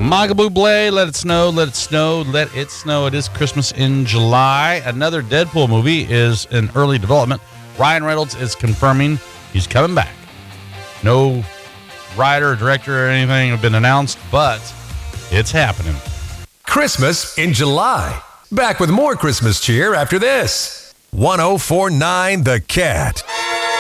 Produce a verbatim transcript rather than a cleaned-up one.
Michael Bublé, Let It Snow, Let It Snow, Let It Snow. It is Christmas in July. Another Deadpool movie is in early development. Ryan Reynolds is confirming he's coming back. No writer, director, or anything have been announced, but it's happening. Christmas in July. Back with more Christmas cheer after this. one oh four point nine The Cat.